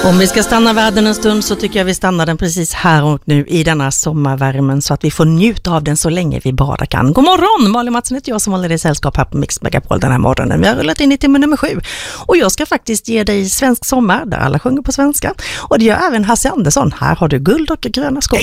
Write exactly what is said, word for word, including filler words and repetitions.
Om vi ska stanna världen en stund så tycker jag vi stannar den precis här och nu i denna sommarvärmen så att vi får njuta av den så länge vi bara kan. God morgon! Malin Mattsson heter jag som håller dig i sällskap här på Mix Megapol den här morgonen. Vi har rullat in i timme nummer sju och jag ska faktiskt ge dig svensk sommar där alla sjunger på svenska. Och det gör även Hasse Andersson. Här har du guld och gröna skor.